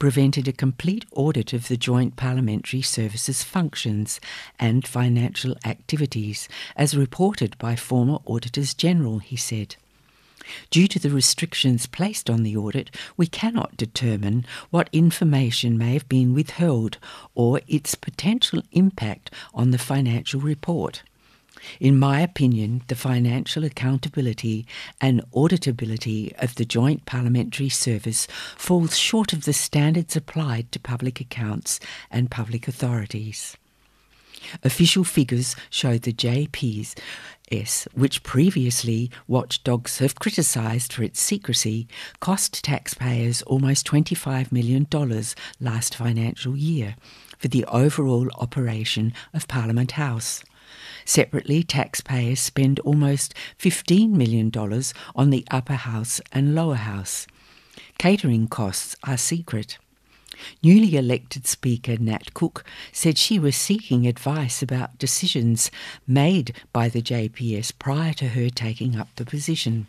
prevented a complete audit of the Joint Parliamentary Services functions and financial activities, as reported by former Auditors General, he said. Due to the restrictions placed on the audit, we cannot determine what information may have been withheld or its potential impact on the financial report. In my opinion, the financial accountability and auditability of the Joint Parliamentary Service falls short of the standards applied to public accounts and public authorities. Official figures show the JPS, which previously watchdogs have criticised for its secrecy, cost taxpayers almost $25 million last financial year for the overall operation of Parliament House. Separately, taxpayers spend almost $15 million on the upper house and lower house. Catering costs are secret. Newly elected Speaker Nat Cook said she was seeking advice about decisions made by the JPS prior to her taking up the position.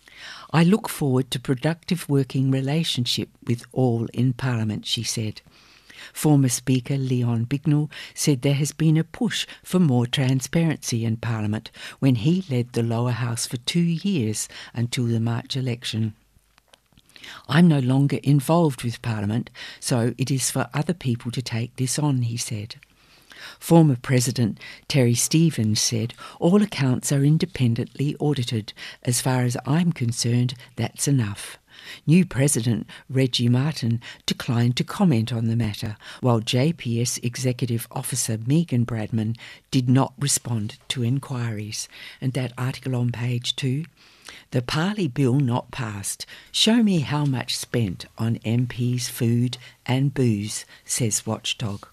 I look forward to productive working relationship with all in Parliament, she said. Former Speaker Leon Bignell said there has been a push for more transparency in Parliament when he led the lower house for 2 years until the March election. I'm no longer involved with Parliament, so it is for other people to take this on, he said. Former President Terry Stevens said, all accounts are independently audited. As far as I'm concerned, that's enough. New President Reggie Martin declined to comment on the matter, while JPS Executive Officer Megan Bradman did not respond to inquiries. And that article on page 2, the Parley Bill not passed. Show me how much spent on MPs' food and booze, says Watchdog.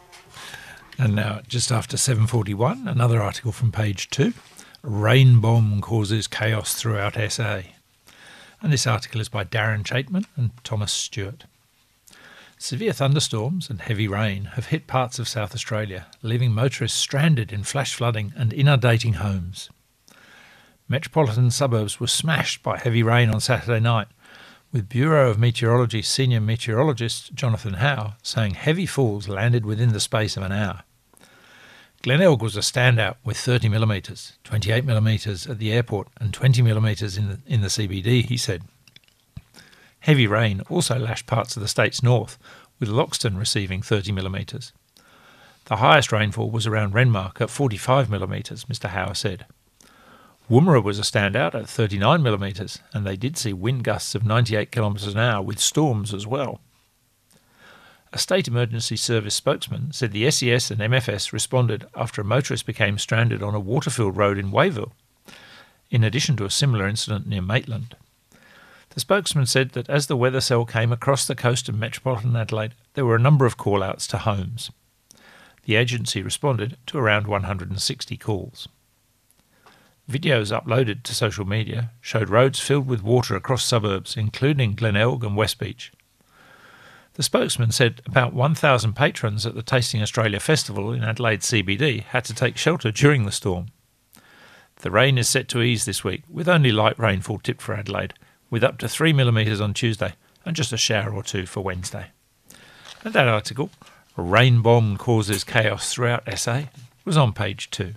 And now, just after 7:41, another article from page 2. Rain bomb causes chaos throughout SA. And this article is by Darren Chaitman and Thomas Stewart. Severe thunderstorms and heavy rain have hit parts of South Australia, leaving motorists stranded in flash flooding and inundating homes. Metropolitan suburbs were smashed by heavy rain on Saturday night, with Bureau of Meteorology Senior Meteorologist Jonathan Howe saying heavy falls landed within the space of an hour. Glenelg was a standout with 30 millimetres, 28 millimetres at the airport and 20 millimetres in the CBD, he said. Heavy rain also lashed parts of the state's north, with Loxton receiving 30 millimetres. The highest rainfall was around Renmark at 45 millimetres, Mr Howe said. Woomera was a standout at 39 millimetres, and they did see wind gusts of 98 kilometres an hour with storms as well. A State Emergency Service spokesman said the SES and MFS responded after a motorist became stranded on a water-filled road in Wayville, in addition to a similar incident near Maitland. The spokesman said that as the weather cell came across the coast of metropolitan Adelaide, there were a number of call-outs to homes. The agency responded to around 160 calls. Videos uploaded to social media showed roads filled with water across suburbs, including Glenelg and West Beach. The spokesman said about 1,000 patrons at the Tasting Australia Festival in Adelaide CBD had to take shelter during the storm. The rain is set to ease this week, with only light rainfall tipped for Adelaide, with up to 3 millimetres on Tuesday and just a shower or two for Wednesday. And that article, Rain Bomb Causes Chaos Throughout SA, was on page 2.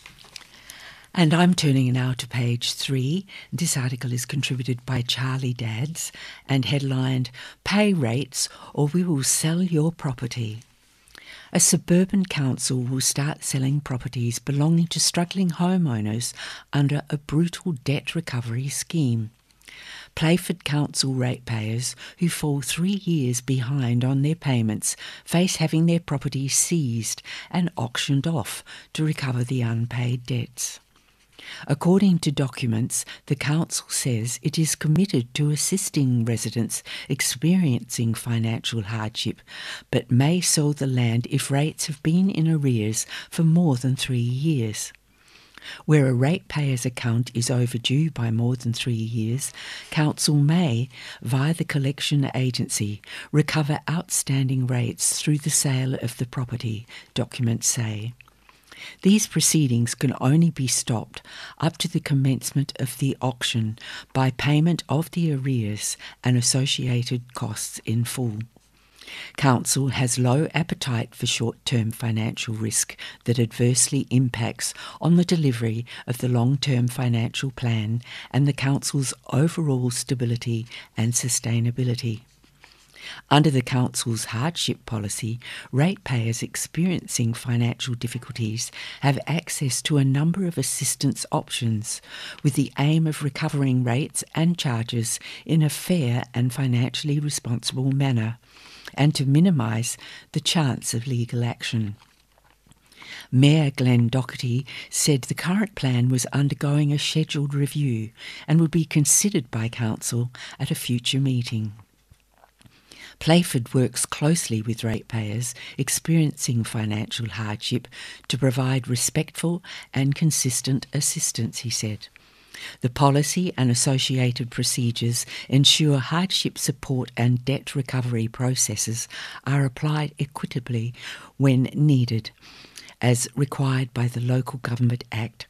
And I'm turning now to page 3. This article is contributed by Charlie Dadds and headlined, Pay Rates or We Will Sell Your Property. A suburban council will start selling properties belonging to struggling homeowners under a brutal debt recovery scheme. Playford Council ratepayers who fall 3 years behind on their payments face having their properties seized and auctioned off to recover the unpaid debts. According to documents, the council says it is committed to assisting residents experiencing financial hardship, but may sell the land if rates have been in arrears for more than 3 years. Where a ratepayer's account is overdue by more than 3 years, council may, via the collection agency, recover outstanding rates through the sale of the property, documents say. These proceedings can only be stopped up to the commencement of the auction by payment of the arrears and associated costs in full. Council has low appetite for short-term financial risk that adversely impacts on the delivery of the long-term financial plan and the Council's overall stability and sustainability. Under the Council's hardship policy, ratepayers experiencing financial difficulties have access to a number of assistance options with the aim of recovering rates and charges in a fair and financially responsible manner, and to minimise the chance of legal action. Mayor Glenn Doherty said the current plan was undergoing a scheduled review and would be considered by Council at a future meeting. Playford works closely with ratepayers experiencing financial hardship to provide respectful and consistent assistance, he said. The policy and associated procedures ensure hardship support and debt recovery processes are applied equitably when needed, as required by the Local Government Act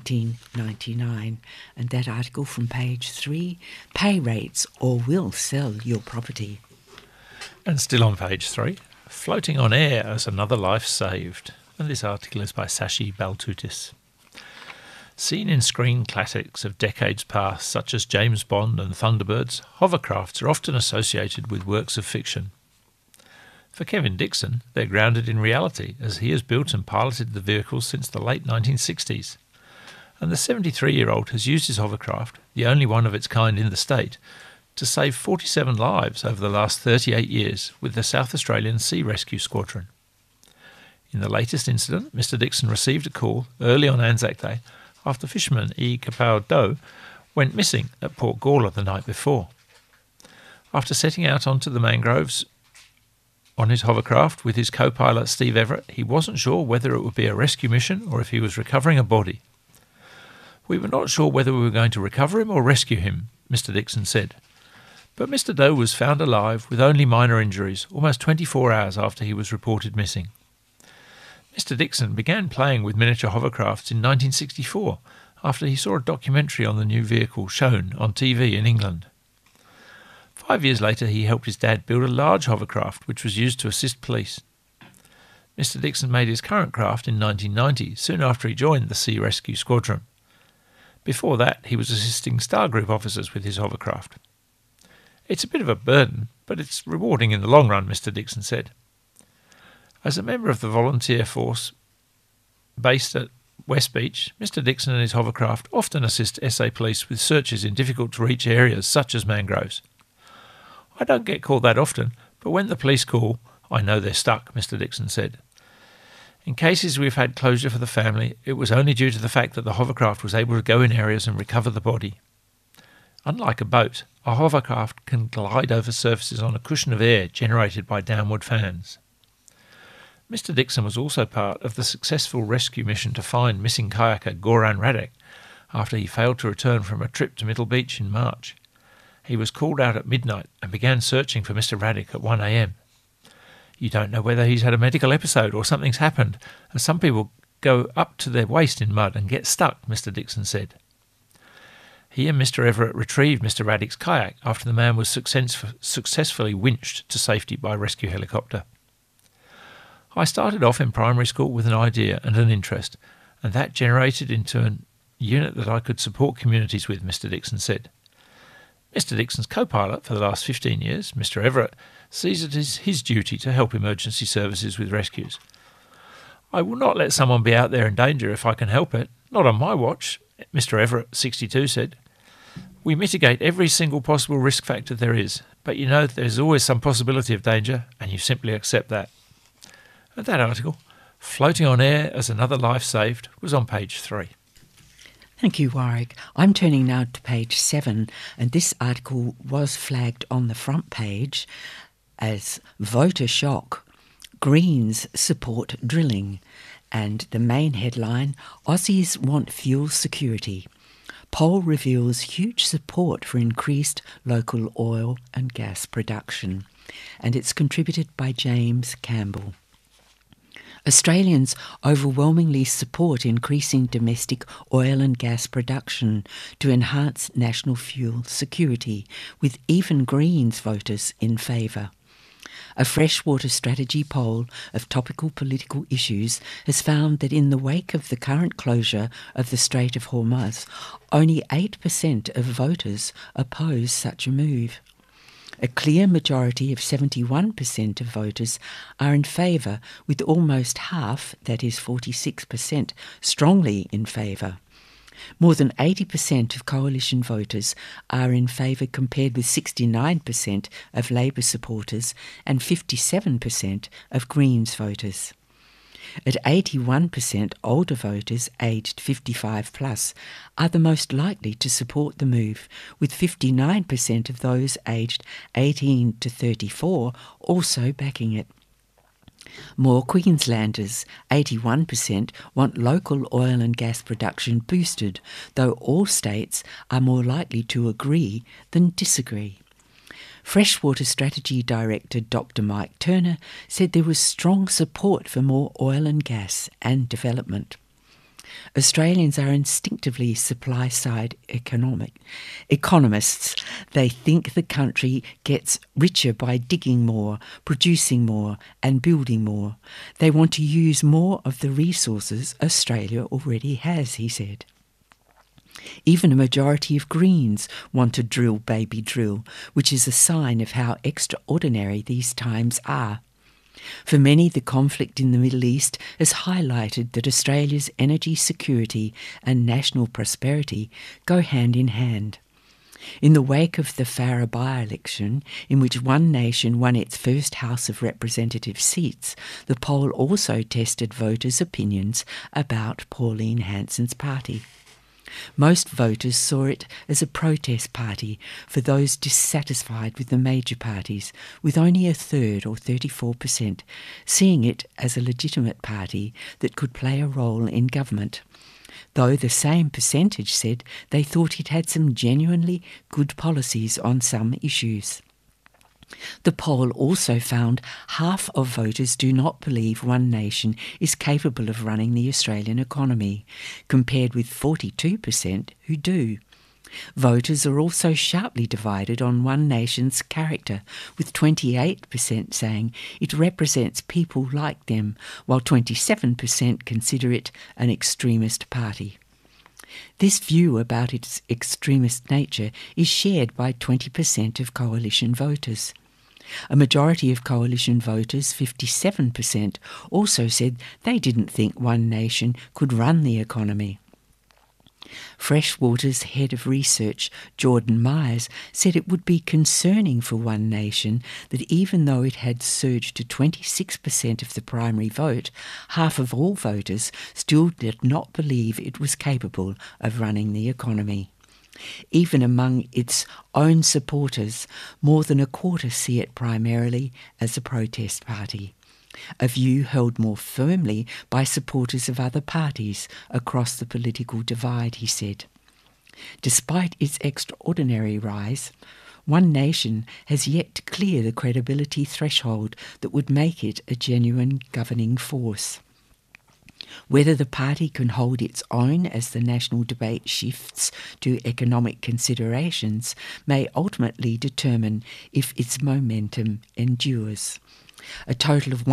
1999. And that article from page 3, Pay Rates or We'll Sell Your Property. And still on page 3, Floating on Air as Another Life Saved. And this article is by Sashi Baltutis. Seen in screen classics of decades past, such as James Bond and Thunderbirds, hovercrafts are often associated with works of fiction. For Kevin Dixon, they're grounded in reality, as he has built and piloted the vehicles since the late 1960s. And the 73-year-old has used his hovercraft, the only one of its kind in the state, to save 47 lives over the last 38 years with the South Australian Sea Rescue Squadron. In the latest incident, Mr Dixon received a call early on Anzac Day after fisherman E. Kapau Do went missing at Port Gawler the night before. After setting out onto the mangroves on his hovercraft with his co-pilot Steve Everett, he wasn't sure whether it would be a rescue mission or if he was recovering a body. "We were not sure whether we were going to recover him or rescue him," Mr Dixon said. But Mr Doe was found alive with only minor injuries almost 24 hours after he was reported missing. Mr Dixon began playing with miniature hovercrafts in 1964 after he saw a documentary on the new vehicle shown on TV in England. 5 years later, he helped his dad build a large hovercraft which was used to assist police. Mr Dixon made his current craft in 1990, soon after he joined the Sea Rescue Squadron. Before that, he was assisting Star Group officers with his hovercraft. "It's a bit of a burden, but it's rewarding in the long run," Mr Dixon said. As a member of the volunteer force based at West Beach, Mr Dixon and his hovercraft often assist SA police with searches in difficult-to-reach areas such as mangroves. "I don't get called that often, but when the police call, I know they're stuck," Mr Dixon said. "In cases we've had closure for the family, it was only due to the fact that the hovercraft was able to go in areas and recover the body. Unlike a boat, a hovercraft can glide over surfaces on a cushion of air generated by downward fans." Mr Dixon was also part of the successful rescue mission to find missing kayaker Goran Radic after he failed to return from a trip to Middle Beach in March. He was called out at midnight and began searching for Mr Radic at 1 a.m. "You don't know whether he's had a medical episode or something's happened, and some people go up to their waist in mud and get stuck," Mr Dixon said. He and Mr Everett retrieved Mr Radic's kayak after the man was successfully winched to safety by a rescue helicopter. "I started off in primary school with an idea and an interest, and that generated into a unit that I could support communities with," Mr Dixon said. Mr Dixon's co-pilot for the last 15 years, Mr Everett, sees it as his duty to help emergency services with rescues. "I will not let someone be out there in danger if I can help it. Not on my watch," Mr Everett, 62, said. "We mitigate every single possible risk factor there is, but you know there's always some possibility of danger, and you simply accept that." And that article, Floating on Air as Another Life Saved, was on page 3. Thank you, Warwick. I'm turning now to page 7, and this article was flagged on the front page as Voter Shock. Greens support drilling. And the main headline, Aussies want fuel security. Poll reveals huge support for increased local oil and gas production. And it's contributed by James Campbell. Australians overwhelmingly support increasing domestic oil and gas production to enhance national fuel security, with even Greens voters in favour. A Freshwater Strategy poll of topical political issues has found that in the wake of the current closure of the Strait of Hormuz, only 8% of voters oppose such a move. A clear majority of 71% of voters are in favour, with almost half, that is 46%, strongly in favour. More than 80% of coalition voters are in favour, compared with 69% of Labour supporters and 57% of Greens voters. At 81%, older voters aged 55 plus are the most likely to support the move, with 59% of those aged 18 to 34 also backing it. More Queenslanders, 81%, want local oil and gas production boosted, though all states are more likely to agree than disagree. Freshwater Strategy Director Dr. Mike Turner said there was strong support for more oil and gas and development. Australians are instinctively supply-side economists. They think the country gets richer by digging more, producing more and building more. They want to use more of the resources Australia already has, he said. Even a majority of Greens want to drill, baby, drill, which is a sign of how extraordinary these times are. For many, the conflict in the Middle East has highlighted that Australia's energy security and national prosperity go hand in hand. In the wake of the Farrer by-election, in which One Nation won its first House of Representative seats, the poll also tested voters' opinions about Pauline Hanson's party. Most voters saw it as a protest party for those dissatisfied with the major parties, with only a third, or 34%, seeing it as a legitimate party that could play a role in government, though the same percentage said they thought it had some genuinely good policies on some issues. The poll also found half of voters do not believe One Nation is capable of running the Australian economy, compared with 42% who do. Voters are also sharply divided on One Nation's character, with 28% saying it represents people like them, while 27% consider it an extremist party. This view about its extremist nature is shared by 20% of coalition voters. A majority of coalition voters, 57%, also said they didn't think One Nation could run the economy. Freshwater's head of research, Jordan Myers, said it would be concerning for One Nation that even though it had surged to 26% of the primary vote, half of all voters still did not believe it was capable of running the economy. Even among its own supporters, more than a quarter see it primarily as a protest party, a view held more firmly by supporters of other parties across the political divide, he said. Despite its extraordinary rise, One Nation has yet to clear the credibility threshold that would make it a genuine governing force. Whether the party can hold its own as the national debate shifts to economic considerations may ultimately determine if its momentum endures. A total of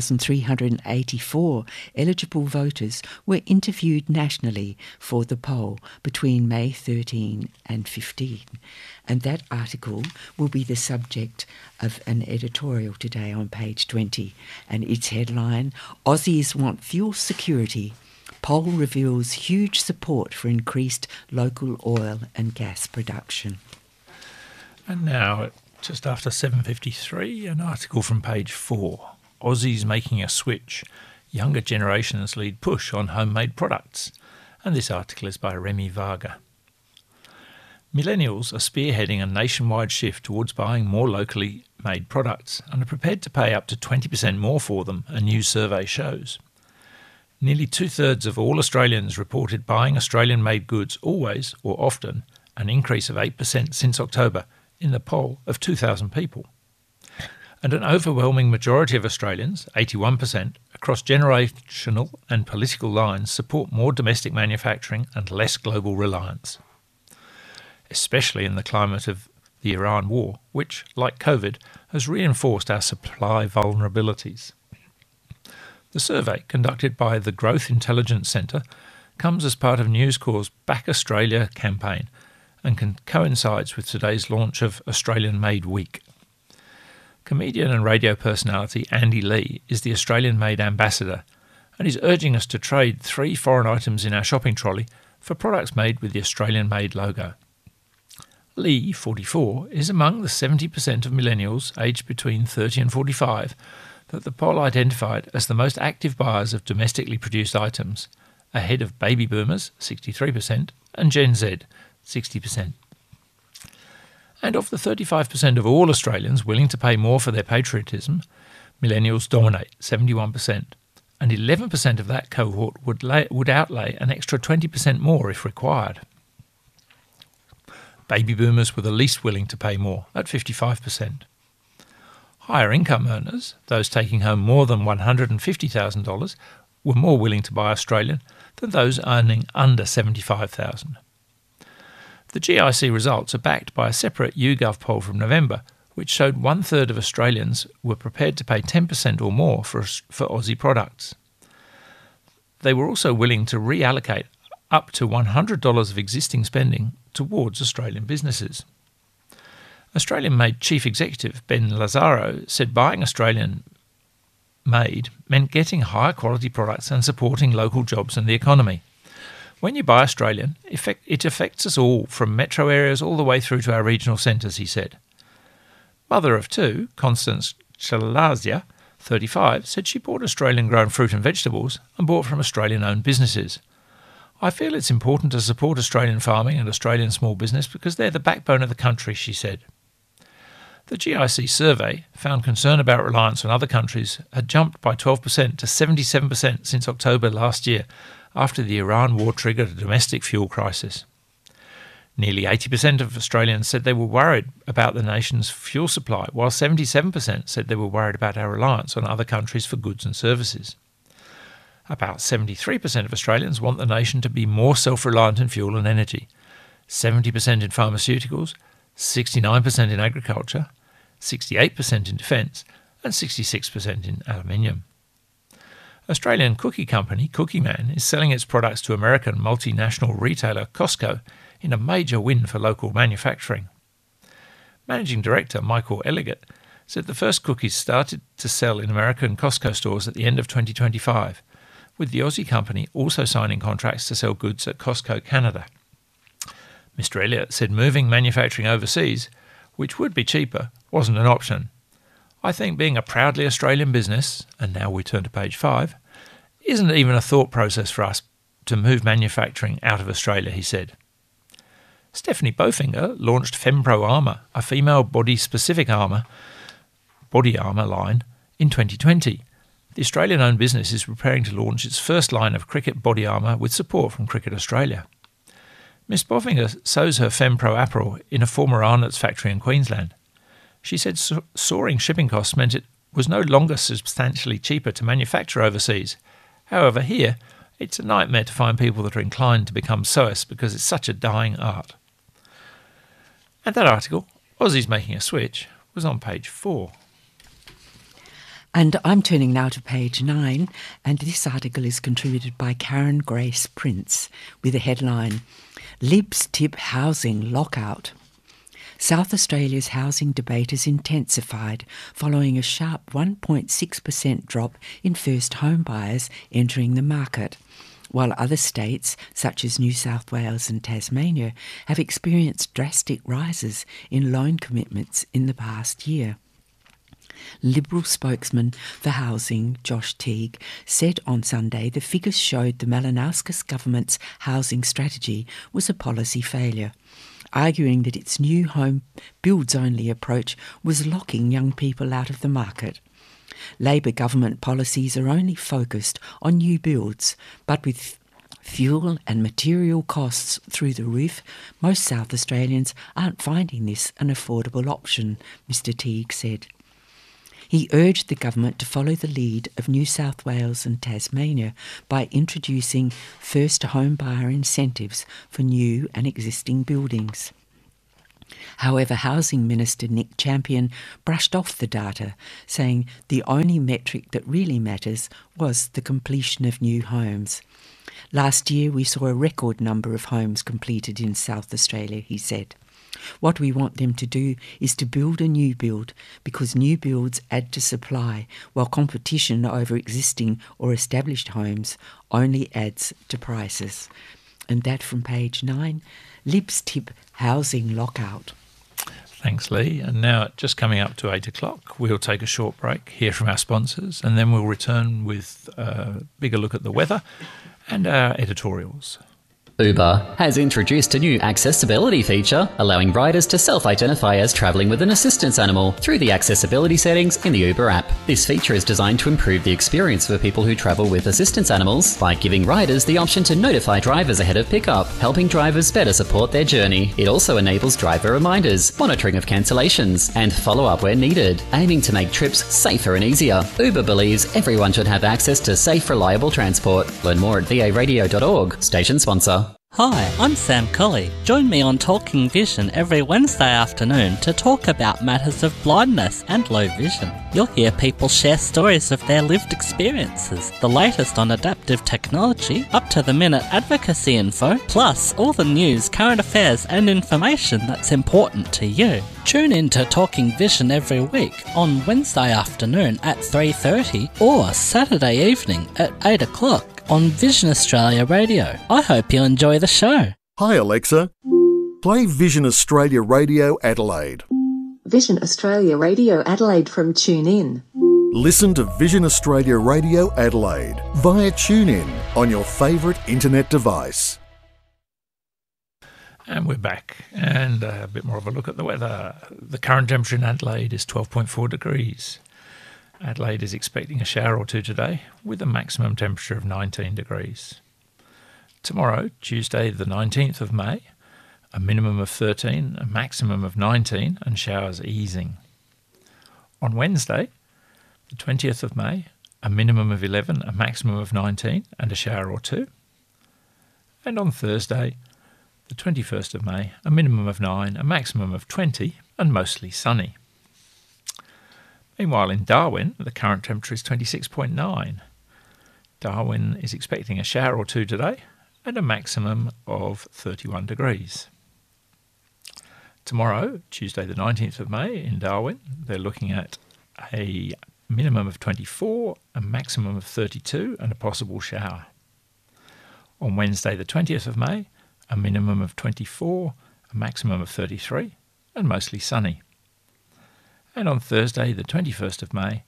1,384 eligible voters were interviewed nationally for the poll between May 13 and 15. And that article will be the subject of an editorial today on page 20. And its headline, Aussies Want Fuel Security. Poll reveals huge support for increased local oil and gas production. And now, just after 7:53, an article from page 4. Aussies making a switch. Younger generations lead push on homemade products. And this article is by Remy Varga. Millennials are spearheading a nationwide shift towards buying more locally made products and are prepared to pay up to 20% more for them, a new survey shows. Nearly two-thirds of all Australians reported buying Australian-made goods always or often, an increase of 8% since October, in the poll of 2,000 people. And an overwhelming majority of Australians, 81%, across generational and political lines support more domestic manufacturing and less global reliance. Especially in the climate of the Iran war, which, like COVID, has reinforced our supply vulnerabilities. The survey, conducted by the Growth Intelligence Centre, comes as part of News Corp's Back Australia campaign and coincides with today's launch of Australian Made Week. Comedian and radio personality Andy Lee is the Australian Made ambassador, and is urging us to trade 3 foreign items in our shopping trolley for products made with the Australian Made logo. Lee, 44, is among the 70% of millennials aged between 30 and 45 that the poll identified as the most active buyers of domestically produced items, ahead of baby boomers, 63%, and Gen Z, 60%. And of the 35% of all Australians willing to pay more for their patriotism, millennials dominate, 71%, and 11% of that cohort would outlay an extra 20% more if required. Baby boomers were the least willing to pay more, at 55%. Higher income earners, those taking home more than $150,000, were more willing to buy Australian than those earning under $75,000. The GIC results are backed by a separate YouGov poll from November, which showed 1/3 of Australians were prepared to pay 10% or more for Aussie products. They were also willing to reallocate up to $100 of existing spending towards Australian businesses. Australian-made Chief Executive Ben Lazaro said buying Australian-made meant getting higher quality products and supporting local jobs and the economy. When you buy Australian, it affects us all, from metro areas all the way through to our regional centres, he said. Mother of 2, Constance Chalazia, 35, said she bought Australian-grown fruit and vegetables and bought from Australian-owned businesses. I feel it's important to support Australian farming and Australian small business because they're the backbone of the country, she said. The GIC survey found concern about reliance on other countries had jumped by 12% to 77% since October last year, after the Iran war triggered a domestic fuel crisis. Nearly 80% of Australians said they were worried about the nation's fuel supply, while 77% said they were worried about our reliance on other countries for goods and services. About 73% of Australians want the nation to be more self-reliant in fuel and energy, 70% in pharmaceuticals, 69% in agriculture, 68% in defence, and 66% in aluminium. Australian cookie company Cookieman is selling its products to American multinational retailer Costco in a major win for local manufacturing. Managing Director Michael Elliott said the first cookies started to sell in American Costco stores at the end of 2025, with the Aussie company also signing contracts to sell goods at Costco Canada. Mr. Elliott said moving manufacturing overseas, which would be cheaper, wasn't an option. I think being a proudly Australian business, and now we turn to page 5, isn't even a thought process for us to move manufacturing out of Australia, he said. Stephanie Bofinger launched FemPro Armour, a female body-specific body armour line, in 2020. The Australian-owned business is preparing to launch its first line of cricket body armour with support from Cricket Australia. Miss Bofinger sews her FemPro apparel in a former Arnott's factory in Queensland. She said soaring shipping costs meant it was no longer substantially cheaper to manufacture overseas. However, here, it's a nightmare to find people that are inclined to become sewists because it's such a dying art. And that article, Aussies Making a Switch, was on page 4. And I'm turning now to page 9, and this article is contributed by Karen Grace Prince with the headline, Libs Tip Housing Lockout. South Australia's housing debate has intensified following a sharp 1.6% drop in first home buyers entering the market, while other states, such as New South Wales and Tasmania, have experienced drastic rises in loan commitments in the past year. Liberal spokesman for housing, Josh Teague, said on Sunday the figures showed the Malinowskis government's housing strategy was a policy failure, arguing that its new home builds-only approach was locking young people out of the market. Labor government policies are only focused on new builds, but with fuel and material costs through the roof, most South Australians aren't finding this an affordable option, Mr Teague said. He urged the government to follow the lead of New South Wales and Tasmania by introducing first home buyer incentives for new and existing buildings. However, Housing Minister Nick Champion brushed off the data, saying the only metric that really matters was the completion of new homes. Last year we saw a record number of homes completed in South Australia, he said. What we want them to do is to build a new build, because new builds add to supply, while competition over existing or established homes only adds to prices. And that from page 9, Libs tip housing lockout. Thanks, Lee. And now, just coming up to 8 o'clock, we'll take a short break, hear from our sponsors, and then we'll return with a bigger look at the weather and our editorials. Uber has introduced a new accessibility feature, allowing riders to self-identify as travelling with an assistance animal through the accessibility settings in the Uber app. This feature is designed to improve the experience for people who travel with assistance animals by giving riders the option to notify drivers ahead of pickup, helping drivers better support their journey. It also enables driver reminders, monitoring of cancellations, and follow-up where needed, aiming to make trips safer and easier. Uber believes everyone should have access to safe, reliable transport. Learn more at varadio.org, station sponsor. Hi, I'm Sam Colley. Join me on Talking Vision every Wednesday afternoon to talk about matters of blindness and low vision. You'll hear people share stories of their lived experiences, the latest on adaptive technology, up-to-the-minute advocacy info, plus all the news, current affairs and information that's important to you. Tune in to Talking Vision every week on Wednesday afternoon at 3:30 or Saturday evening at 8 o'clock. On Vision Australia Radio. I hope you enjoy the show. Hi Alexa, play Vision Australia Radio Adelaide. Vision Australia Radio Adelaide from TuneIn. Listen to Vision Australia Radio Adelaide via TuneIn on your favourite internet device. And we're back, and a bit more of a look at the weather. The current temperature in Adelaide is 12.4 degrees. Adelaide is expecting a shower or two today, with a maximum temperature of 19 degrees. Tomorrow, Tuesday the 19th of May, a minimum of 13, a maximum of 19, and showers easing. On Wednesday, the 20th of May, a minimum of 11, a maximum of 19, and a shower or two. And on Thursday, the 21st of May, a minimum of 9, a maximum of 20, and mostly sunny. Meanwhile, in Darwin, the current temperature is 26.9. Darwin is expecting a shower or two today and a maximum of 31 degrees. Tomorrow, Tuesday the 19th of May, in Darwin, they're looking at a minimum of 24, a maximum of 32 and a possible shower. On Wednesday the 20th of May, a minimum of 24, a maximum of 33 and mostly sunny. And on Thursday, the 21st of May,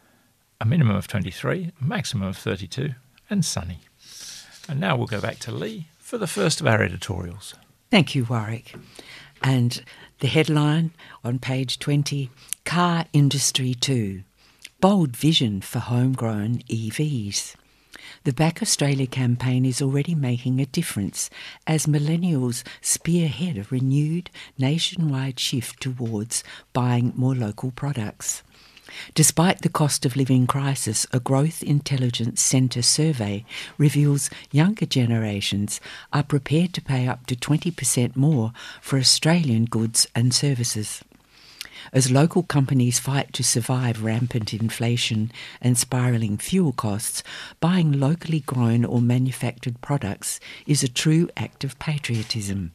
a minimum of 23, a maximum of 32, and sunny. And now we'll go back to Lee for the first of our editorials. Thank you, Warwick. And the headline on page 20, Car Industry 2, Bold Vision for Homegrown EVs. The Back Australia campaign is already making a difference as millennials spearhead a renewed nationwide shift towards buying more local products. Despite the cost of living crisis, a Growth Intelligence Centre survey reveals younger generations are prepared to pay up to 20% more for Australian goods and services. As local companies fight to survive rampant inflation and spiralling fuel costs, buying locally grown or manufactured products is a true act of patriotism.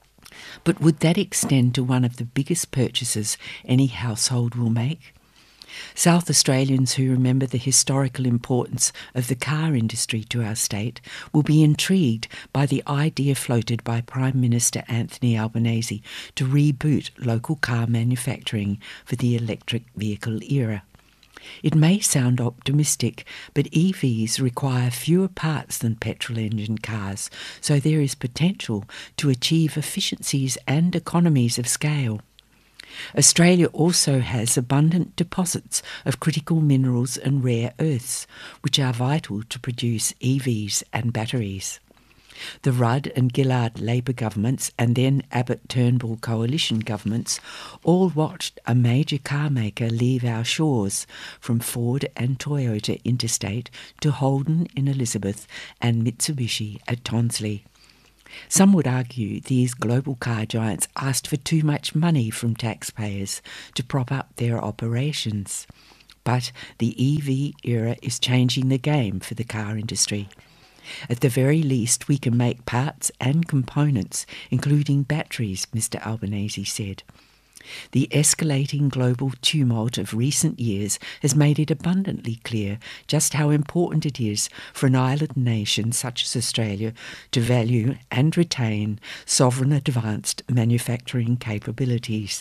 But would that extend to one of the biggest purchases any household will make? South Australians who remember the historical importance of the car industry to our state will be intrigued by the idea floated by Prime Minister Anthony Albanese to reboot local car manufacturing for the electric vehicle era. It may sound optimistic, but EVs require fewer parts than petrol engine cars, so there is potential to achieve efficiencies and economies of scale. Australia also has abundant deposits of critical minerals and rare earths, which are vital to produce EVs and batteries. The Rudd and Gillard Labor governments and then Abbott-Turnbull coalition governments all watched a major car maker leave our shores, from Ford and Toyota interstate to Holden in Elizabeth and Mitsubishi at Tonsley. Some would argue these global car giants asked for too much money from taxpayers to prop up their operations. But the EV era is changing the game for the car industry. At the very least, we can make parts and components, including batteries, Mr. Albanese said. The escalating global tumult of recent years has made it abundantly clear just how important it is for an island nation such as Australia to value and retain sovereign advanced manufacturing capabilities.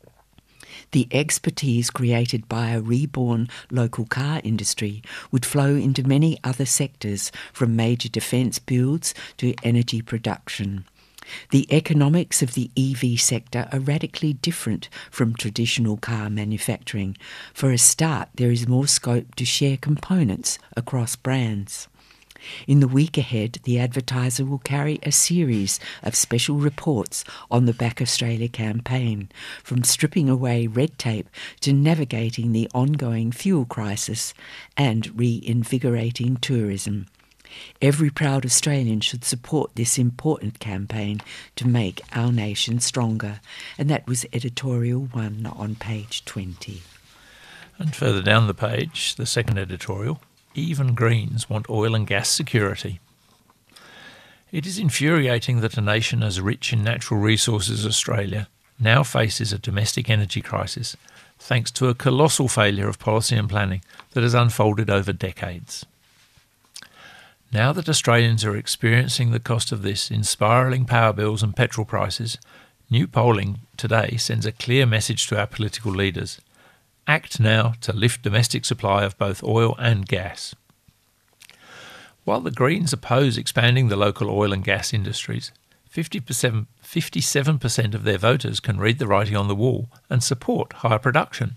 The expertise created by a reborn local car industry would flow into many other sectors, from major defence builds to energy production. The economics of the EV sector are radically different from traditional car manufacturing. For a start, there is more scope to share components across brands. In the week ahead, the advertiser will carry a series of special reports on the Back Australia campaign, from stripping away red tape to navigating the ongoing fuel crisis and reinvigorating tourism. Every proud Australian should support this important campaign to make our nation stronger. And that was editorial 1 on page 20. And further down the page, the second editorial, even Greens want oil and gas security. It is infuriating that a nation as rich in natural resources as Australia now faces a domestic energy crisis, thanks to a colossal failure of policy and planning that has unfolded over decades. Now that Australians are experiencing the cost of this in spiralling power bills and petrol prices, new polling today sends a clear message to our political leaders. Act now to lift domestic supply of both oil and gas. While the Greens oppose expanding the local oil and gas industries, 57% of their voters can read the writing on the wall and support higher production.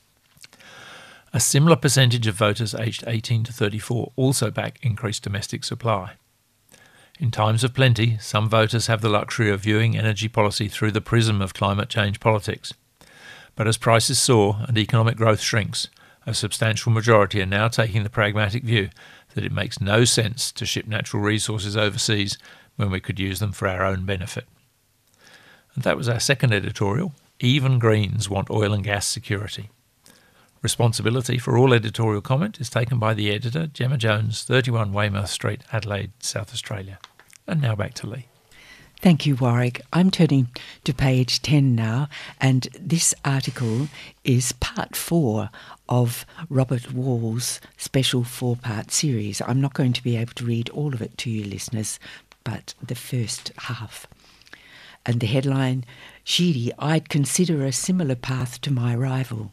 A similar percentage of voters aged 18 to 34 also back increased domestic supply. In times of plenty, some voters have the luxury of viewing energy policy through the prism of climate change politics. But as prices soar and economic growth shrinks, a substantial majority are now taking the pragmatic view that it makes no sense to ship natural resources overseas when we could use them for our own benefit. And that was our second editorial, Even Greens Want Oil and Gas Security. Responsibility for all editorial comment is taken by the editor, Gemma Jones, 31 Weymouth Street, Adelaide, South Australia. And now back to Lee. Thank you, Warwick. I'm turning to page 10 now, and this article is part 4 of Robert Wall's special 4-part series. I'm not going to be able to read all of it to you, listeners, but the first half. And the headline, Sheedy, I'd consider a similar path to my rival.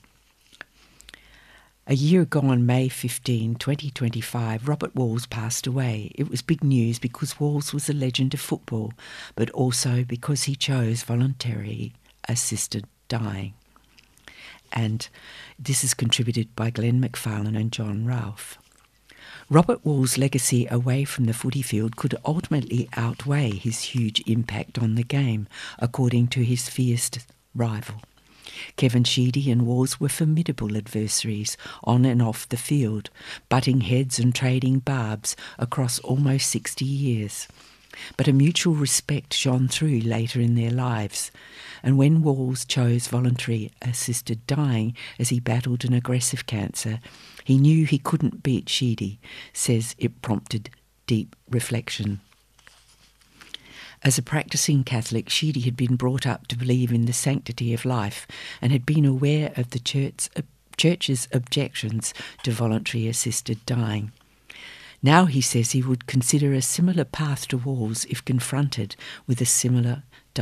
A year ago on May 15, 2025, Robert Walls passed away. It was big news because Walls was a legend of football, but also because he chose voluntary assisted dying. And this is contributed by Glenn McFarlane and John Ralph. Robert Wall's legacy away from the footy field could ultimately outweigh his huge impact on the game, according to his fierce rival. Kevin Sheedy and Walls were formidable adversaries on and off the field, butting heads and trading barbs across almost 60 years. But a mutual respect shone through later in their lives, and when Walls chose voluntary assisted dying as he battled an aggressive cancer, he knew he couldn't beat Sheedy, says it prompted deep reflection. As a practising Catholic, Sheedy had been brought up to believe in the sanctity of life and had been aware of the Church's objections to voluntary assisted dying. Now he says he would consider a similar path to Walls if confronted with a similar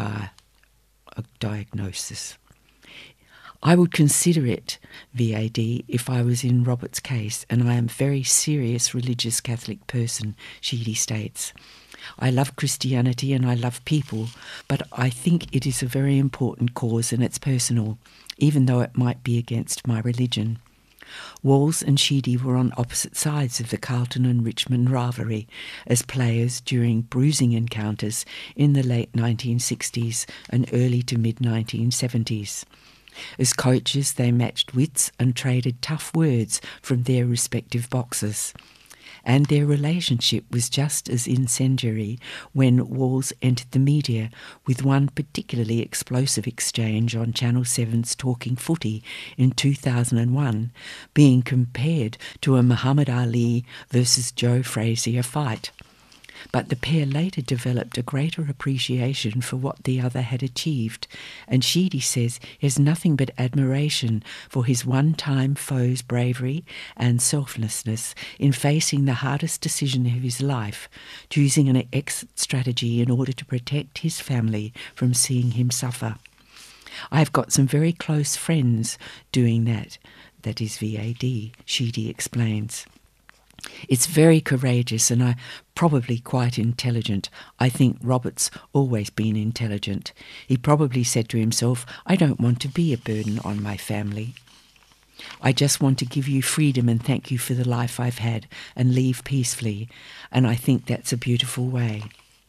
diagnosis. I would consider it, VAD, if I was in Robert's case, and I am a very serious religious Catholic person, Sheedy states. I love Christianity and I love people, but I think it is a very important cause and it's personal, even though it might be against my religion. Walls and Sheedy were on opposite sides of the Carlton and Richmond rivalry as players during bruising encounters in the late 1960s and early to mid-1970s. As coaches, they matched wits and traded tough words from their respective boxes. and their relationship was just as incendiary when Walls entered the media, with one particularly explosive exchange on Channel 7's Talking Footy in 2001 being compared to a Muhammad Ali versus Joe Frazier fight. But the pair later developed a greater appreciation for what the other had achieved, and Sheedy says he has nothing but admiration for his one-time foe's bravery and selflessness in facing the hardest decision of his life, choosing an exit strategy in order to protect his family from seeing him suffer. I've got some very close friends doing that. That is VAD, Sheedy explains. It's very courageous and probably quite intelligent. I think Robert's always been intelligent. He probably said to himself, I don't want to be a burden on my family. I just want to give you freedom and thank you for the life I've had and leave peacefully. And I think that's a beautiful way.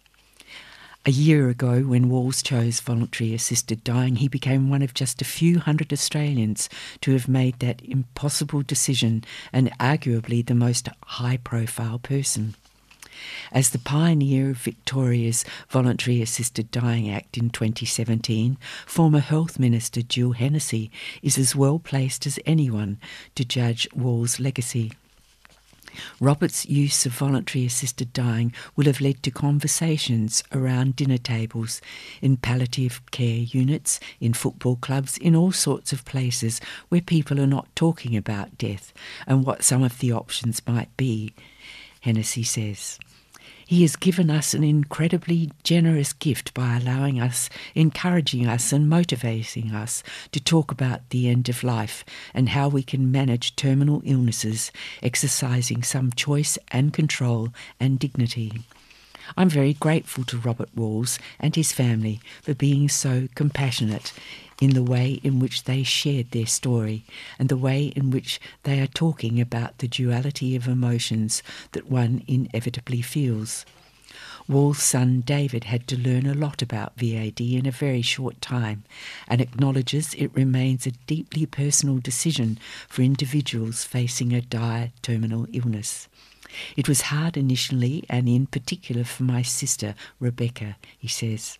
A year ago, when Walls chose voluntary assisted dying, he became one of just a few hundred Australians to have made that impossible decision, and arguably the most high-profile person. As the pioneer of Victoria's Voluntary Assisted Dying Act in 2017, former Health Minister Jill Hennessy is as well placed as anyone to judge Walls' legacy. Robert's use of voluntary assisted dying will have led to conversations around dinner tables, in palliative care units, in football clubs, in all sorts of places where people are not talking about death and what some of the options might be, Hennessy says. He has given us an incredibly generous gift by allowing us, encouraging us and motivating us to talk about the end of life and how we can manage terminal illnesses, exercising some choice and control and dignity. I'm very grateful to Robert Walls and his family for being so compassionate in the way in which they shared their story and the way in which they are talking about the duality of emotions that one inevitably feels. Walls' son David had to learn a lot about VAD in a very short time and acknowledges it remains a deeply personal decision for individuals facing a dire terminal illness. It was hard initially, and in particular for my sister, Rebecca, he says.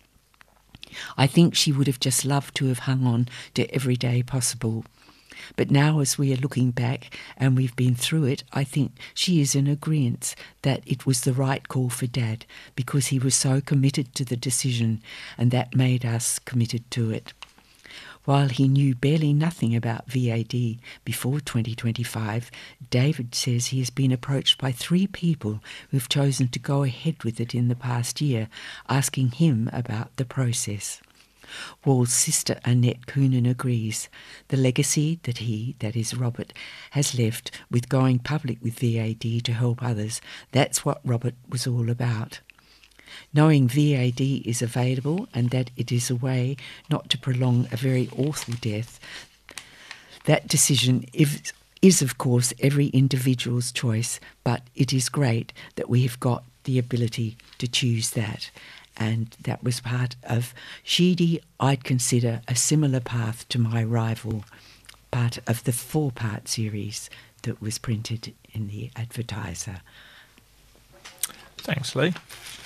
I think she would have just loved to have hung on to every day possible. But now as we are looking back and we've been through it, I think she is in agreement that it was the right call for Dad because he was so committed to the decision, and that made us committed to it. While he knew barely nothing about VAD before 2025, David says he has been approached by 3 people who have chosen to go ahead with it in the past year, asking him about the process. Wall's sister Annette Coonan agrees. The legacy that he, that is Robert, has left with going public with VAD to help others, that's what Robert was all about. Knowing VAD is available and that it is a way not to prolong a very awful death, that decision is of course every individual's choice, but it is great that we have got the ability to choose that. And that was part of Sheedy. I'd consider a similar path to my rival, part of the 4-part series that was printed in the Advertiser. Thanks, Lee.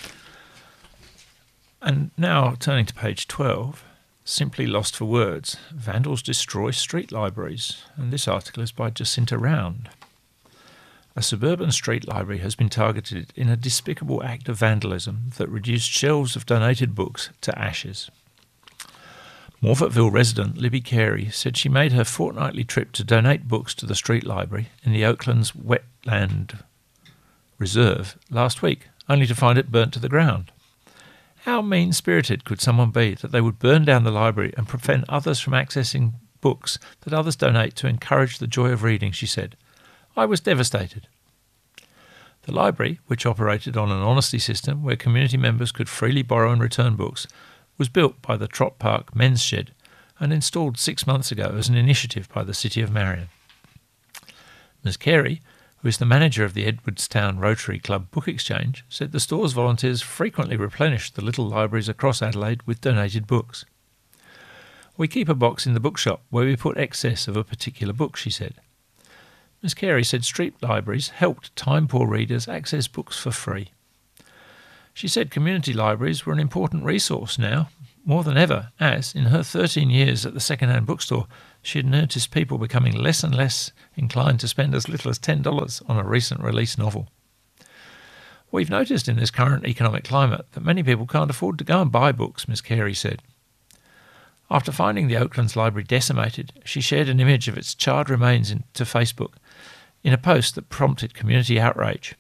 And now, turning to page 12, Simply Lost for Words, Vandals Destroy Street Libraries, and this article is by Jacinta Round. A suburban street library has been targeted in a despicable act of vandalism that reduced shelves of donated books to ashes. Morphettville resident Libby Carey said she made her fortnightly trip to donate books to the street library in the Oaklands Wetland Reserve last week, only to find it burnt to the ground. How mean-spirited could someone be that they would burn down the library and prevent others from accessing books that others donate to encourage the joy of reading, she said. I was devastated. The library, which operated on an honesty system where community members could freely borrow and return books, was built by the Trott Park Men's Shed and installed 6 months ago as an initiative by the City of Marion. Ms Carey, who is the manager of the Edwardstown Rotary Club Book Exchange, said the store's volunteers frequently replenish the little libraries across Adelaide with donated books. We keep a box in the bookshop where we put excess of a particular book, she said. Ms Carey said street libraries helped time-poor readers access books for free. She said community libraries were an important resource now, more than ever, as, in her 13 years at the second-hand bookstore, she had noticed people becoming less and less inclined to spend as little as $10 on a recent release novel. We've noticed in this current economic climate that many people can't afford to go and buy books, Ms Carey said. After finding the Oaklands Library decimated, she shared an image of its charred remains to Facebook in a post that prompted community outrage.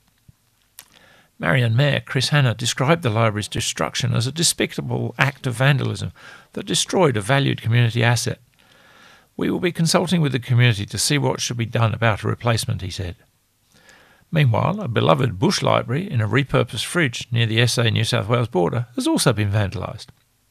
Marion Mayor Chris Hanna described the library's destruction as a despicable act of vandalism that destroyed a valued community asset. We will be consulting with the community to see what should be done about a replacement, he said. Meanwhile, a beloved bush library in a repurposed fridge near the SA-New South Wales border has also been vandalised.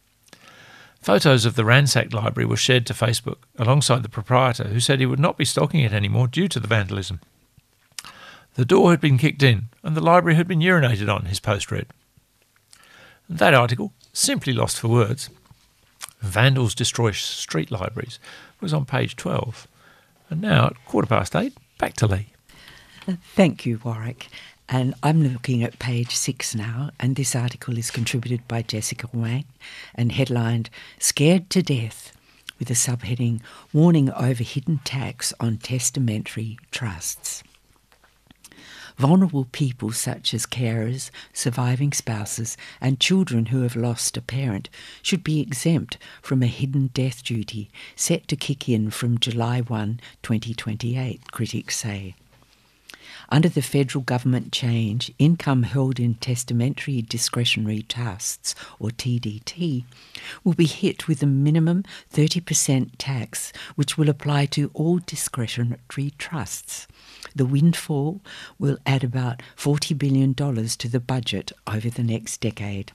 Photos of the ransacked library were shared to Facebook alongside the proprietor, who said he would not be stocking it anymore due to the vandalism. The door had been kicked in and the library had been urinated on, his post read. That article, simply lost for words, Vandals Destroy Street Libraries, was on page 12. And now, at 8:15, back to Lee. Thank you, Warwick. And I'm looking at page 6 now, and this article is contributed by Jessica Wang and headlined Scared to Death, with a subheading Warning over Hidden Tax on Testamentary Trusts. Vulnerable people such as carers, surviving spouses and children who have lost a parent should be exempt from a hidden death duty set to kick in from July 1, 2028, critics say. Under the federal government change, income held in testamentary discretionary trusts, or TDT, will be hit with a minimum 30% tax, which will apply to all discretionary trusts. The windfall will add about $40 billion to the budget over the next decade.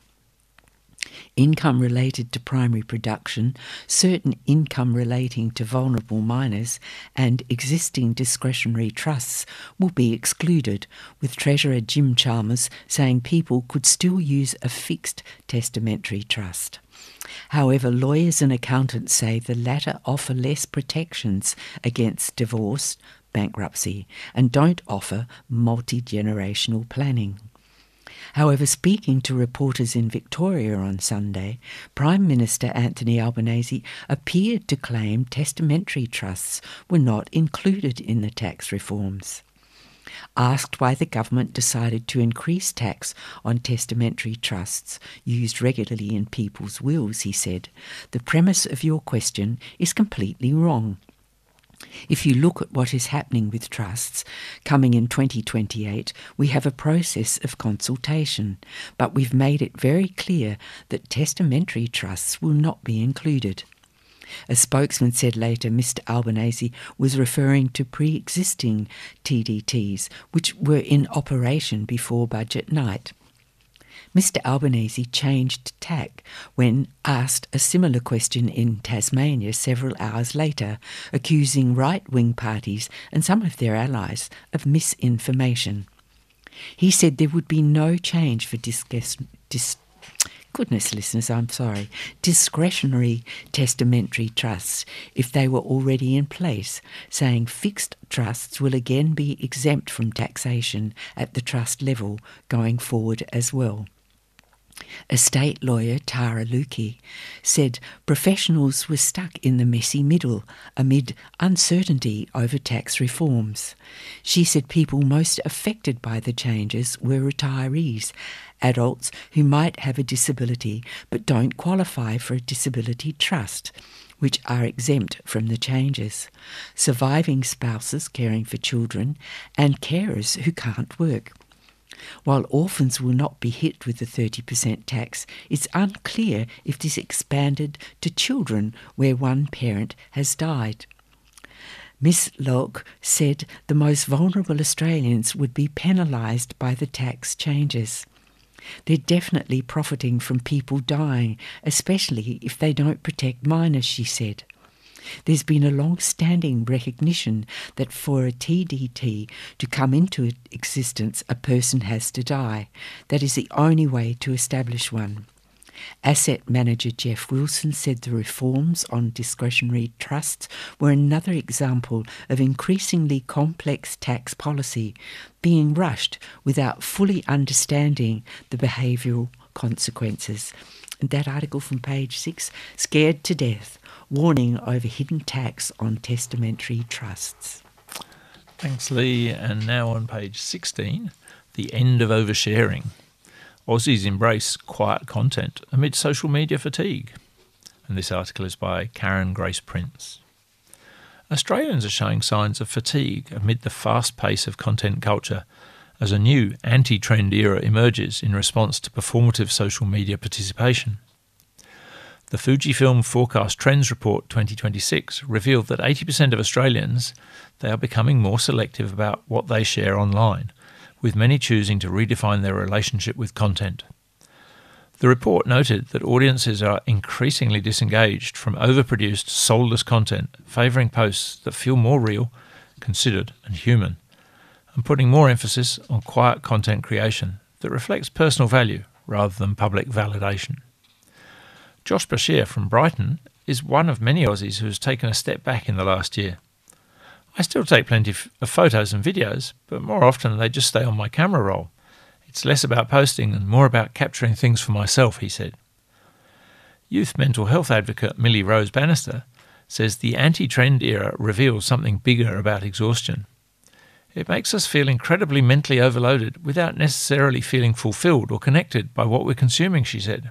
Income related to primary production, certain income relating to vulnerable minors, and existing discretionary trusts will be excluded, with Treasurer Jim Chalmers saying people could still use a fixed testamentary trust. However, lawyers and accountants say the latter offer less protections against divorce, bankruptcy, and don't offer multi-generational planning. However, speaking to reporters in Victoria on Sunday, Prime Minister Anthony Albanese appeared to claim testamentary trusts were not included in the tax reforms. Asked why the government decided to increase tax on testamentary trusts used regularly in people's wills, he said, "The premise of your question is completely wrong. If you look at what is happening with trusts, coming in 2028, we have a process of consultation, but we've made it very clear that testamentary trusts will not be included." A spokesman said later Mr Albanese was referring to pre-existing TDTs, which were in operation before budget night. Mr Albanese changed tack when asked a similar question in Tasmania several hours later, accusing right-wing parties and some of their allies of misinformation. He said there would be no change for discretionary testamentary trusts if they were already in place, saying fixed trusts will again be exempt from taxation at the trust level going forward as well. Estate lawyer Tara Lukey said professionals were stuck in the messy middle amid uncertainty over tax reforms. She said people most affected by the changes were retirees, adults who might have a disability but don't qualify for a disability trust, which are exempt from the changes, surviving spouses caring for children, and carers who can't work. While orphans will not be hit with the 30% tax, it's unclear if this expanded to children where one parent has died. Ms Locke said the most vulnerable Australians would be penalised by the tax changes. They're definitely profiting from people dying, especially if they don't protect minors, she said. There's been a long-standing recognition that for a TDT to come into existence, a person has to die. That is the only way to establish one. Asset manager Jeff Wilson said the reforms on discretionary trusts were another example of increasingly complex tax policy being rushed without fully understanding the behavioural consequences. And that article from page 6, Scared to Death, warning over hidden tax on testamentary trusts. Thanks, Lee. And now on page 16, the end of oversharing. Aussies embrace quiet content amid social media fatigue. And this article is by Karen Grace Prince. Australians are showing signs of fatigue amid the fast pace of content culture as a new anti-trend era emerges in response to performative social media participation. The Fujifilm Forecast Trends Report 2026 revealed that 80% of Australians, they are becoming more selective about what they share online, with many choosing to redefine their relationship with content. The report noted that audiences are increasingly disengaged from overproduced, soulless content, favouring posts that feel more real, considered and human, and putting more emphasis on quiet content creation that reflects personal value rather than public validation. Josh Bashir from Brighton is one of many Aussies who has taken a step back in the last year. I still take plenty of photos and videos, but more often they just stay on my camera roll. It's less about posting and more about capturing things for myself, he said. Youth mental health advocate Millie Rose Bannister says the anti-trend era reveals something bigger about exhaustion. It makes us feel incredibly mentally overloaded without necessarily feeling fulfilled or connected by what we're consuming, she said.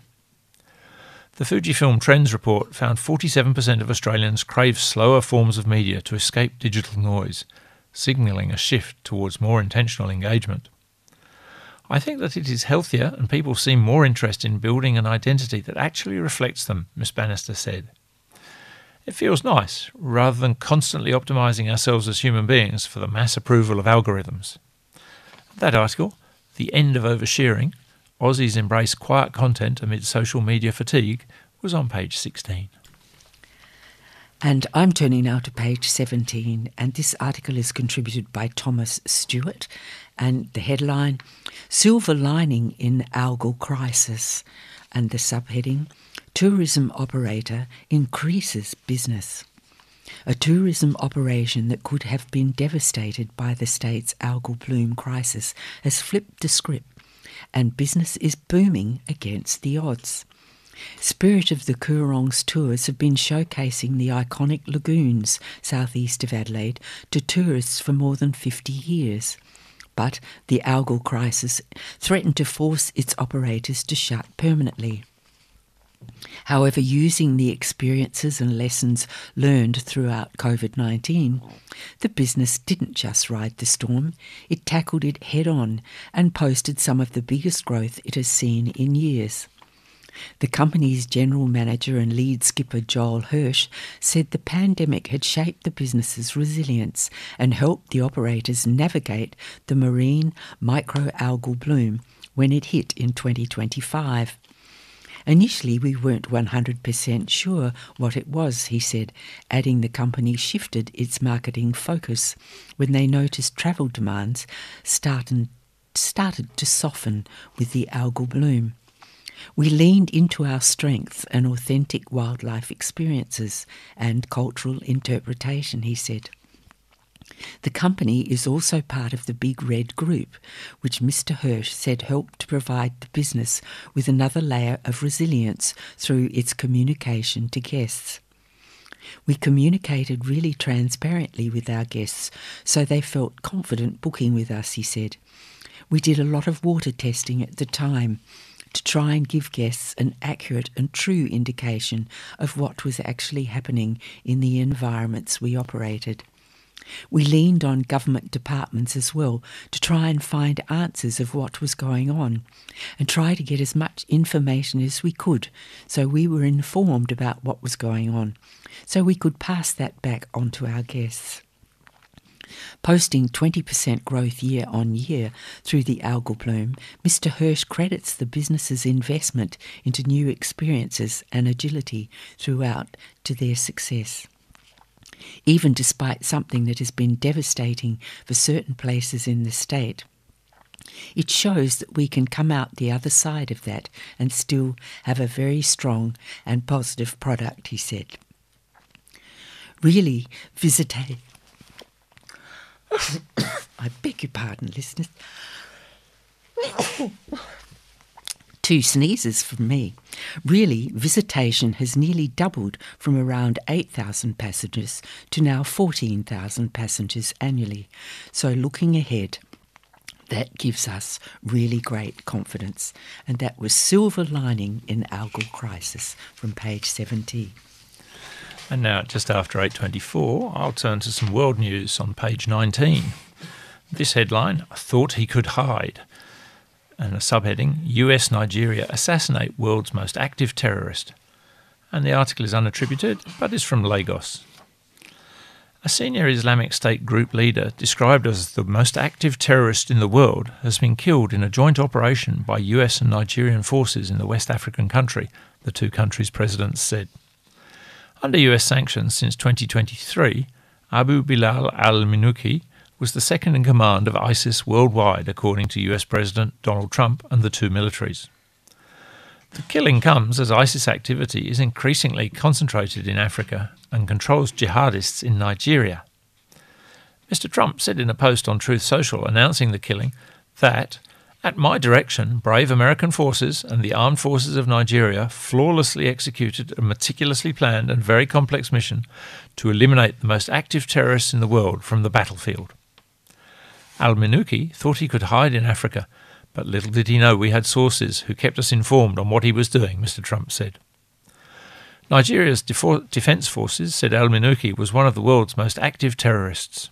The Fujifilm Trends report found 47% of Australians crave slower forms of media to escape digital noise, signalling a shift towards more intentional engagement. I think that it is healthier and people seem more interested in building an identity that actually reflects them, Ms Bannister said. It feels nice, rather than constantly optimising ourselves as human beings for the mass approval of algorithms. That article, The End of Oversharing, Aussies Embrace Quiet Content Amid Social Media Fatigue, was on page 16. And I'm turning now to page 17, and this article is contributed by Thomas Stewart, and the headline, Silver Lining in Algal Crisis, and the subheading, Tourism Operator Increases Business. A tourism operation that could have been devastated by the state's algal bloom crisis has flipped the script, and business is booming against the odds. Spirit of the Coorong's tours have been showcasing the iconic lagoons southeast of Adelaide to tourists for more than 50 years. But the algal crisis threatened to force its operators to shut permanently. However, using the experiences and lessons learned throughout COVID-19, the business didn't just ride the storm, it tackled it head-on and posted some of the biggest growth it has seen in years. The company's general manager and lead skipper Joel Hirsch said the pandemic had shaped the business's resilience and helped the operators navigate the marine microalgal bloom when it hit in 2025. Initially, we weren't 100% sure what it was, he said, adding the company shifted its marketing focus when they noticed travel demands started to soften with the algal bloom. We leaned into our strengths and authentic wildlife experiences and cultural interpretation, he said. The company is also part of the Big Red Group, which Mr. Hirsch said helped to provide the business with another layer of resilience through its communication to guests. We communicated really transparently with our guests, so they felt confident booking with us, he said. We did a lot of water testing at the time to try and give guests an accurate and true indication of what was actually happening in the environments we operated. We leaned on government departments as well to try and find answers of what was going on and try to get as much information as we could so we were informed about what was going on, so we could pass that back on to our guests. Posting 20% growth year on year through the algal bloom, Mr. Hirsch credits the business's investment into new experiences and agility throughout to their success. Even despite something that has been devastating for certain places in the state, It shows that we can come out the other side of that and still have a very strong and positive product, he said. Really, I beg your pardon, listeners. 2 sneezes from me. Really, visitation has nearly doubled from around 8,000 passengers to now 14,000 passengers annually. So looking ahead, that gives us really great confidence. And that was Silver Lining in Algal Crisis from page 17. And now, just after 8:24, I'll turn to some world news on page 19. This headline, "Thought he could hide," and a subheading, "US Nigeria assassinate world's most active terrorist." And the article is unattributed, but is from Lagos. A senior Islamic State group leader, described as the most active terrorist in the world, has been killed in a joint operation by US and Nigerian forces in the West African country, the 2 countries' presidents said. Under US sanctions since 2023, Abu Bilal al-Minuki was the second in command of ISIS worldwide, according to US President Donald Trump and the 2 militaries. The killing comes as ISIS activity is increasingly concentrated in Africa and controls jihadists in Nigeria. Mr. Trump said in a post on Truth Social announcing the killing that, "At my direction, brave American forces and the armed forces of Nigeria flawlessly executed a meticulously planned and very complex mission to eliminate the most active terrorists in the world from the battlefield." Al-Minuki thought he could hide in Africa, but little did he know we had sources who kept us informed on what he was doing, Mr. Trump said. Nigeria's defence forces said al-Minuki was one of the world's most active terrorists.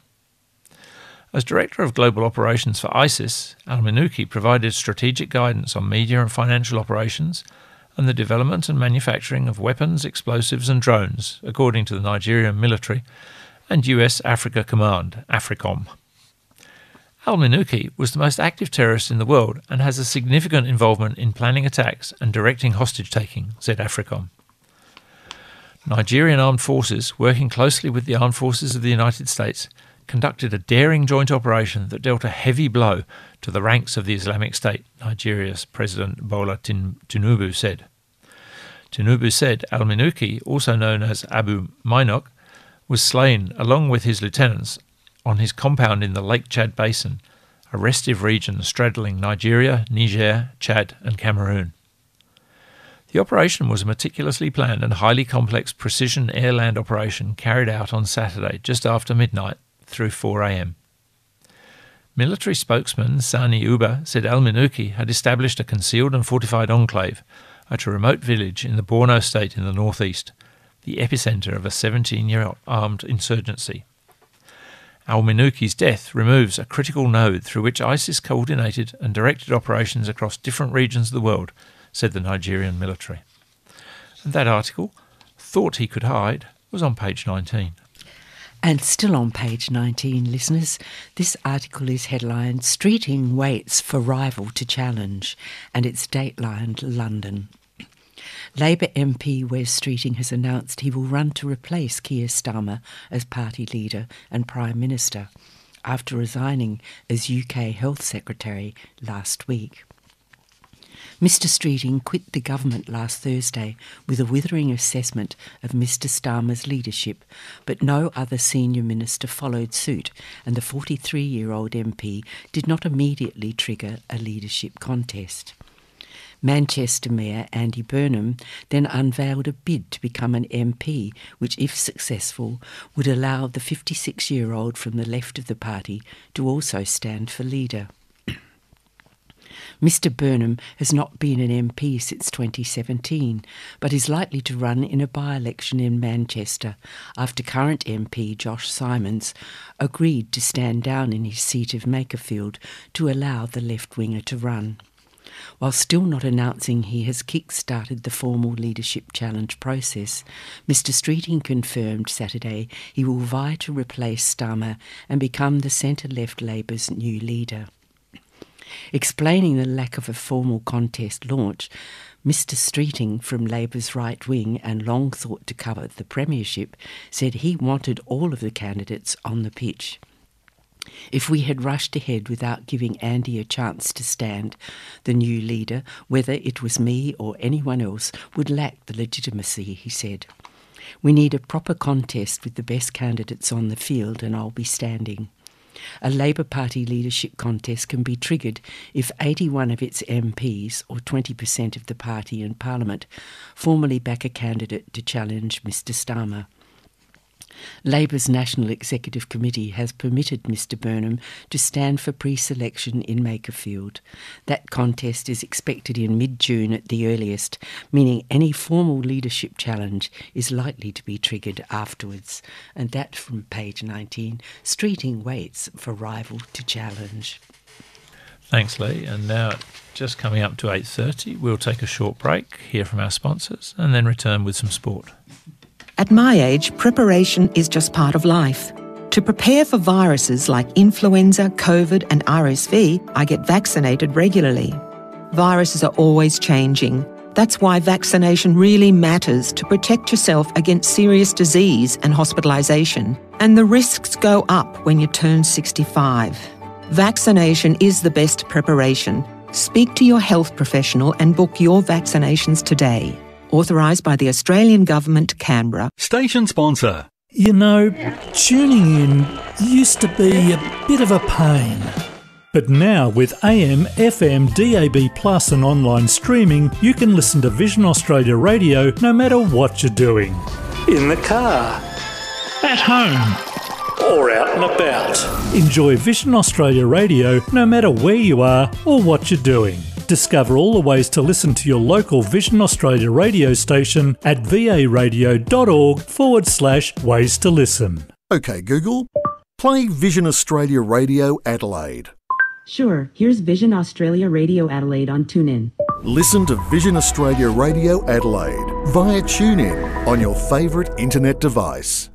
As Director of Global Operations for ISIS, al-Minuki provided strategic guidance on media and financial operations and the development and manufacturing of weapons, explosives and drones, according to the Nigerian military and US Africa Command, AFRICOM. Al-Minuki was the most active terrorist in the world and has a significant involvement in planning attacks and directing hostage-taking, said AFRICOM. Nigerian armed forces, working closely with the armed forces of the United States, conducted a daring joint operation that dealt a heavy blow to the ranks of the Islamic State, Nigeria's President Bola Tinubu said. Tinubu said al-Minuki, also known as Abu Mainok, was slain along with his lieutenants on his compound in the Lake Chad Basin, a restive region straddling Nigeria, Niger, Chad and Cameroon. The operation was a meticulously planned and highly complex precision air-land operation carried out on Saturday just after midnight through 4 a.m. Military spokesman Sani Uba said al-Minuki had established a concealed and fortified enclave at a remote village in the Borno state in the northeast, the epicentre of a 17-year armed insurgency. Al-Minuki's death removes a critical node through which ISIS coordinated and directed operations across different regions of the world, said the Nigerian military. And that article, "Thought he could hide," was on page 19. And still on page 19, listeners, this article is headlined "Streeting Waits for Rival to Challenge," and it's datelined London. Labour MP Wes Streeting has announced he will run to replace Keir Starmer as party leader and Prime Minister after resigning as UK Health Secretary last week. Mr Streeting quit the government last Thursday with a withering assessment of Mr Starmer's leadership, but no other senior minister followed suit, and the 43-year-old MP did not immediately trigger a leadership contest. Manchester Mayor Andy Burnham then unveiled a bid to become an MP, which, if successful, would allow the 56-year-old from the left of the party to also stand for leader. Mr Burnham has not been an MP since 2017, but is likely to run in a by-election in Manchester after current MP Josh Simons agreed to stand down in his seat of Makerfield to allow the left-winger to run. While still not announcing he has kick-started the formal leadership challenge process, Mr Streeting confirmed Saturday he will vie to replace Starmer and become the centre-left Labour's new leader. Explaining the lack of a formal contest launch, Mr Streeting from Labour's right wing and long thought to cover the premiership said he wanted all of the candidates on the pitch. If we had rushed ahead without giving Andy a chance to stand, the new leader, whether it was me or anyone else, would lack the legitimacy, he said. We need a proper contest with the best candidates on the field, and I'll be standing. A Labour Party leadership contest can be triggered if 81 of its MPs, or 20% of the party in Parliament, formally back a candidate to challenge Mr Starmer. Labour's National Executive Committee has permitted Mr Burnham to stand for pre-selection in Makerfield. That contest is expected in mid-June at the earliest, meaning any formal leadership challenge is likely to be triggered afterwards. And that from page 19, Streeting waits for rival to challenge. Thanks, Lee. And now, just coming up to 8:30, we'll take a short break, hear from our sponsors, and then return with some sport. At my age, preparation is just part of life. To prepare for viruses like influenza, COVID and RSV, I get vaccinated regularly. Viruses are always changing. That's why vaccination really matters to protect yourself against serious disease and hospitalisation. And the risks go up when you turn 65. Vaccination is the best preparation. Speak to your health professional and book your vaccinations today. Authorised by the Australian Government, Canberra. Station sponsor. You know, tuning in used to be a bit of a pain. But now with AM, FM, DAB+ and online streaming, you can listen to Vision Australia Radio no matter what you're doing. In the car, at home, or out and about. Enjoy Vision Australia Radio no matter where you are or what you're doing. Discover all the ways to listen to your local Vision Australia radio station at va.org/ways to listen. OK, Google, play Vision Australia Radio Adelaide. Sure, here's Vision Australia Radio Adelaide on TuneIn. Listen to Vision Australia Radio Adelaide via TuneIn on your favourite internet device.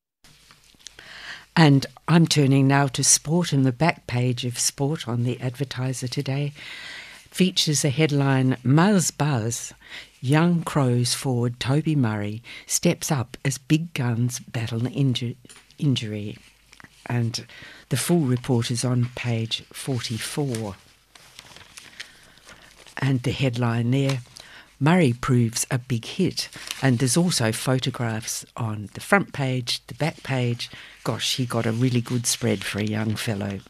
And I'm turning now to sport, and the back page of Sport on the Advertiser today features a headline, Muzz Buzz, young Crows forward Toby Murray steps up as big guns battle injury. And the full report is on page 44. And the headline there, Murray proves a big hit. And there's also photographs on the front page, the back page. Gosh, he got a really good spread for a young fellow.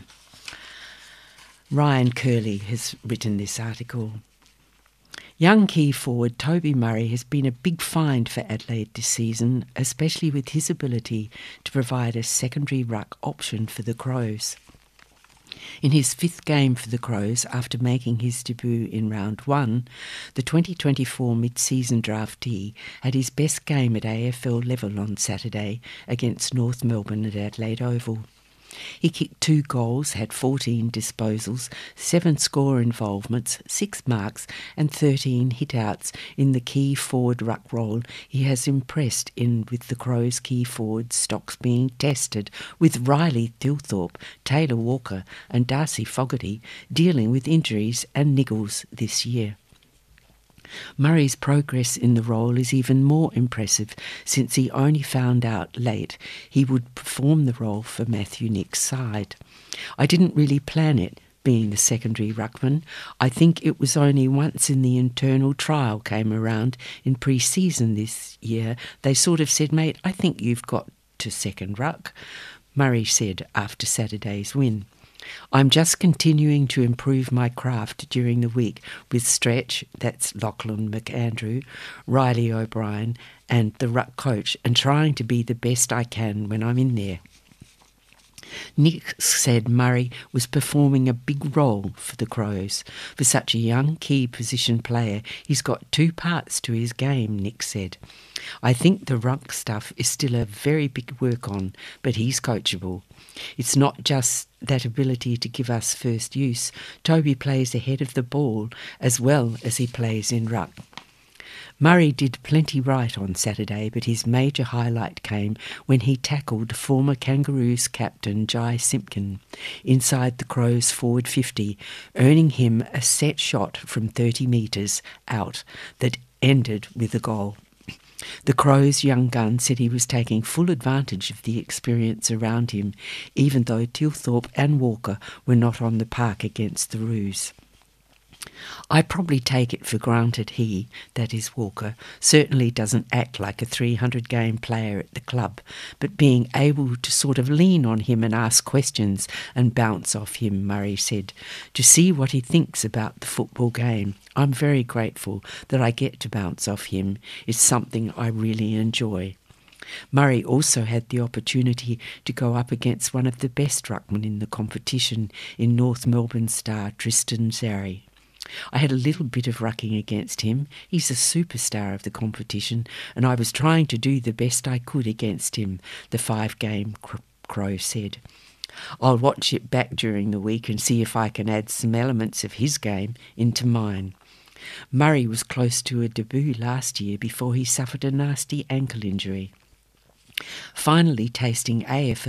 Ryan Curley has written this article. Young key forward Toby Murray has been a big find for Adelaide this season, especially with his ability to provide a secondary ruck option for the Crows. In his fifth game for the Crows, after making his debut in round one, the 2024 mid-season draftee had his best game at AFL level on Saturday against North Melbourne at Adelaide Oval. He kicked 2 goals, had 14 disposals, 7 score involvements, 6 marks and 13 hit-outs in the key forward ruck role. He has impressed in with the Crows' key forward stocks being tested, with Riley Thilthorpe, Taylor Walker and Darcy Fogarty dealing with injuries and niggles this year. Murray's progress in the role is even more impressive since he only found out late he would perform the role for Matthew Nick's side. I didn't really plan it, being the secondary ruckman. I think it was only once in the internal trial came around in pre-season this year. They sort of said, mate, I think you've got to second ruck, Murray said after Saturday's win. I'm just continuing to improve my craft during the week with Stretch, that's Lachlan McAndrew, Riley O'Brien and the ruck coach, and trying to be the best I can when I'm in there. Nick said Murray was performing a big role for the Crows. For such a young key position player, he's got 2 parts to his game, Nick said. I think the ruck stuff is still a very big work on, but he's coachable. It's not just that ability to give us first use. Toby plays ahead of the ball as well as he plays in ruck. Murray did plenty right on Saturday, but his major highlight came when he tackled former Kangaroos captain Jai Simpkin inside the Crows' forward 50, earning him a set shot from 30 metres out that ended with a goal. The Crows' young gun said he was taking full advantage of the experience around him, even though Tilthorpe and Walker were not on the park against the Roos. I probably take it for granted he, that is Walker, certainly doesn't act like a 300-game player at the club, but being able to sort of lean on him and ask questions and bounce off him, Murray said, to see what he thinks about the football game. I'm very grateful that I get to bounce off him. It's something I really enjoy. Murray also had the opportunity to go up against one of the best ruckmen in the competition in North Melbourne star Tristan Xerri. I had a little bit of rucking against him. He's a superstar of the competition, and I was trying to do the best I could against him, the 5-game Crow said. I'll watch it back during the week and see if I can add some elements of his game into mine. Murray was close to a debut last year before he suffered a nasty ankle injury. Finally tasting AFL